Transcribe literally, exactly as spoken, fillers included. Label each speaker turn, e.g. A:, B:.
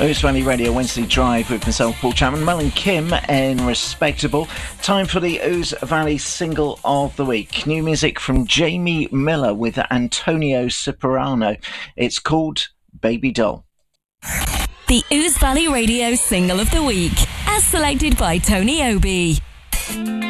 A: Ouse Valley Radio Wednesday Drive with myself, Paul Chapman, Mel and Kim in Respectable. Time for the Ouse Valley Single of the Week. New music from Jamie Miller with Antonio Cipriano. It's called Baby Doll.
B: The Ouse Valley Radio Single of the Week, as selected by Tony Obi.